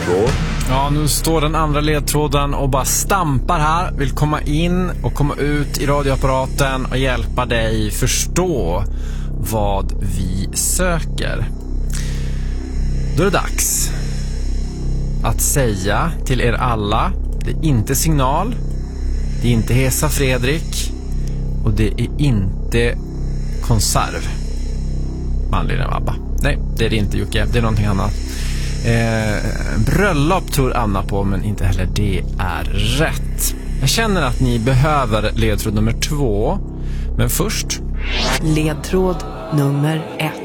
ledtråd. Ja, nu står den andra ledtråden och bara stampar här. Vill komma in och komma ut i radioapparaten och hjälpa dig förstå vad vi söker. Då är det dags att säga till er alla: det är inte Signal, det är inte Hesa Fredrik och det är inte Konserv. Manligen av ABBA. Nej, det är det inte, Jocke. Det är någonting annat. Bröllop tror Anna på, men inte heller det är rätt. Jag känner att ni behöver ledtråd nummer 2. Men först... Ledtråd nummer 1.